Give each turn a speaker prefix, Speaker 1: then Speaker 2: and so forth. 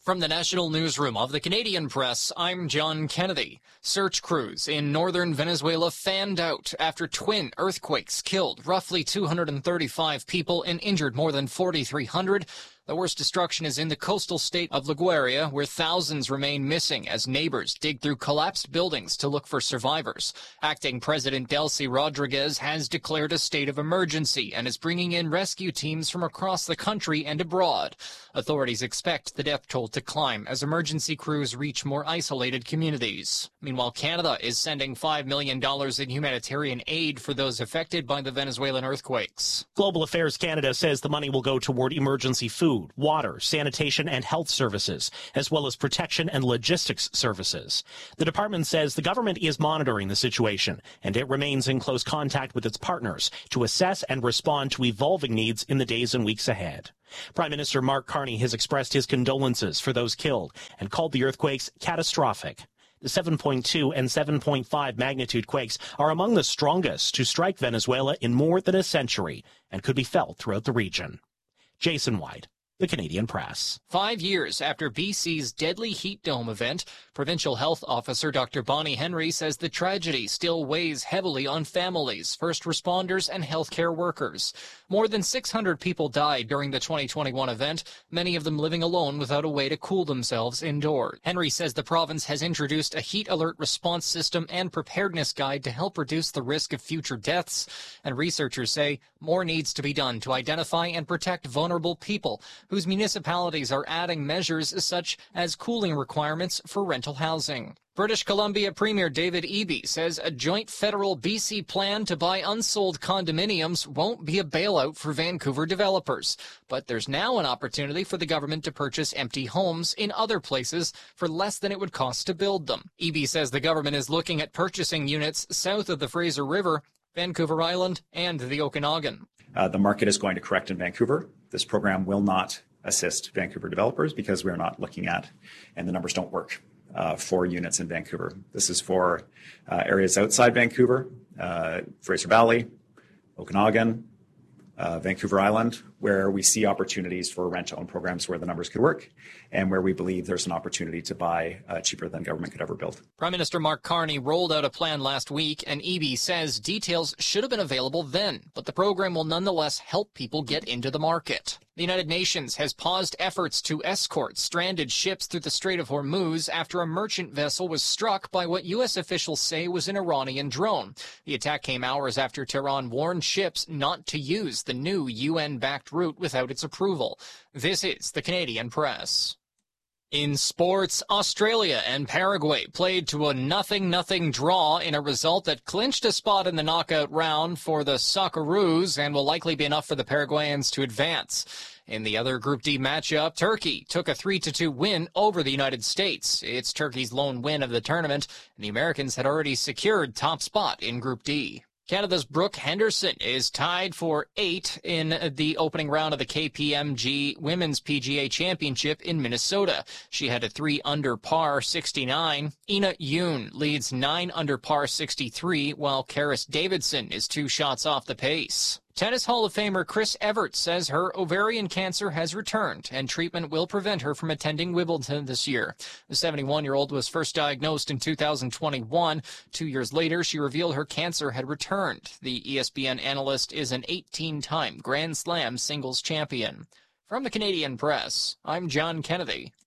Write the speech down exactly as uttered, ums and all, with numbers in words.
Speaker 1: From the National Newsroom of the Canadian Press, I'm John Kennedy. Search crews in northern Venezuela fanned out after twin earthquakes killed roughly two hundred thirty-five people and injured more than forty-three hundred. The worst destruction is in the coastal state of La Guaira, where thousands remain missing as neighbors dig through collapsed buildings to look for survivors. Acting President Delcy Rodriguez has declared a state of emergency and is bringing in rescue teams from across the country and abroad. Authorities expect the death toll to climb as emergency crews reach more isolated communities. Meanwhile, Canada is sending five million dollars in humanitarian aid for those affected by the Venezuelan earthquakes.
Speaker 2: Global Affairs Canada says the money will go toward emergency food, water, sanitation, and health services, as well as protection and logistics services. The department says the government is monitoring the situation, and it remains in close contact with its partners to assess and respond to evolving needs in the days and weeks ahead. Prime Minister Mark Carney has expressed his condolences for those killed and called the earthquakes catastrophic. The seven point two and seven point five magnitude quakes are among the strongest to strike Venezuela in more than a century and could be felt throughout the region. Jason White, The Canadian Press.
Speaker 1: Five years after B C's deadly heat dome event, Provincial Health Officer Doctor Bonnie Henry says the tragedy still weighs heavily on families, first responders, and healthcare workers. More than six hundred people died during the twenty twenty-one event, many of them living alone without a way to cool themselves indoors. Henry says the province has introduced a heat alert response system and preparedness guide to help reduce the risk of future deaths, and researchers say more needs to be done to identify and protect vulnerable people, whose municipalities are adding measures such as cooling requirements for rental housing. British Columbia Premier David Eby says a joint federal B C plan to buy unsold condominiums won't be a bailout for Vancouver developers. But there's now an opportunity for the government to purchase empty homes in other places for less than it would cost to build them. Eby says the government is looking at purchasing units south of the Fraser River, Vancouver Island, and the Okanagan.
Speaker 3: Uh, the market is going to correct in Vancouver. This program will not assist Vancouver developers because we're not looking at, and the numbers don't work, uh, for units in Vancouver. This is for uh, areas outside Vancouver, uh, Fraser Valley, Okanagan, uh, Vancouver Island, where we see opportunities for rent-to-own programs where the numbers could work and where we believe there's an opportunity to buy uh, cheaper than government could ever build.
Speaker 1: Prime Minister Mark Carney rolled out a plan last week, and Eby says details should have been available then, but the program will nonetheless help people get into the market. The United Nations has paused efforts to escort stranded ships through the Strait of Hormuz after a merchant vessel was struck by what U S officials say was an Iranian drone. The attack came hours after Tehran warned ships not to use the new U N-backed route without its approval. This is the Canadian Press. In sports, Australia and Paraguay played to a nothing nothing draw in a result that clinched a spot in the knockout round for the Socceroos and will likely be enough for the Paraguayans to advance. In the other Group D matchup, Turkey took a three to two win over the United States. It's Turkey's lone win of the tournament, and the Americans had already secured top spot in Group D. Canada's Brooke Henderson is tied for eight in the opening round of the K P M G Women's P G A Championship in Minnesota. She had a three under par sixty-nine. Ina Yoon leads nine under par sixty-three, while Karis Davidson is two shots off the pace. Tennis Hall of Famer Chris Evert says her ovarian cancer has returned and treatment will prevent her from attending Wimbledon this year. The seventy-one-year-old was first diagnosed in two thousand twenty-one. Two years later, she revealed her cancer had returned. The E S P N analyst is an eighteen-time Grand Slam singles champion. From the Canadian Press, I'm John Kennedy.